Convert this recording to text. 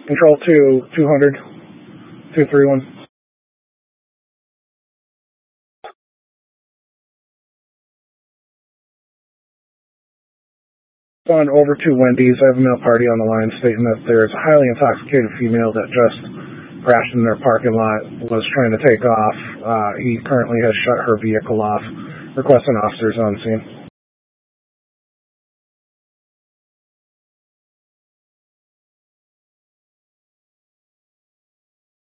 Control 2, 200, 231. On over to Wendy's. I have a male party on the line stating that there's a highly intoxicated female that just crashed in their parking lot, was trying to take off. He currently has shut her vehicle off, requesting officers on scene.